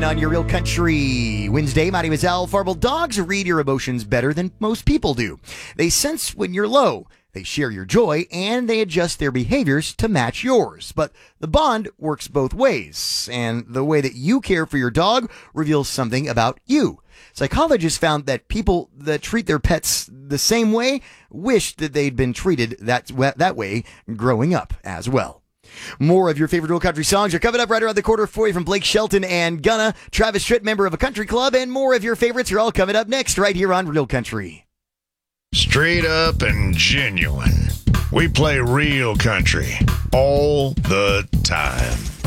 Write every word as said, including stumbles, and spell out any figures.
On your Real Country Wednesday, my name is Al Farble. Dogs read your emotions better than most people do. They sense when you're low, they share your joy, and they adjust their behaviors to match yours. But the bond works both ways, and the way that you care for your dog reveals something about you. Psychologists found that people that treat their pets the same way wish that they'd been treated that, that way growing up as well. More of your favorite Real Country songs are coming up right around the corner for you from Blake Shelton and Gunna, Travis Tritt, member of a country club, and more of your favorites are all coming up next right here on Real Country. Straight up and genuine. We play real country all the time.